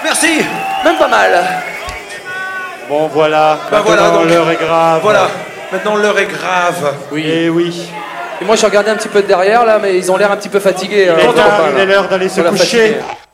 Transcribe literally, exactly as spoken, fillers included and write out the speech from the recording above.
merci. Même pas mal. Bon, voilà. Bah voilà, donc, l'heure est grave. Voilà, maintenant l'heure est grave. Oui. Et oui. Et moi, j'ai regardé un petit peu de derrière, là, mais ils ont l'air un petit peu fatigués. Il est euh, l'heure- pas, il là. est l'heure d'aller se Ils ont l'air coucher. fatigués.